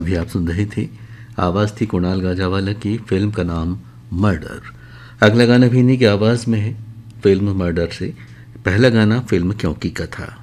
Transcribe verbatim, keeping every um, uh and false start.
अभी आप सुन रहे थे, आवाज़ थी कुणाल गाजावाला की, फिल्म का नाम मर्डर। अगला गाना भी इन्हीं की आवाज़ में है, फिल्म मर्डर से। पहला गाना फिल्म क्योंकि का था।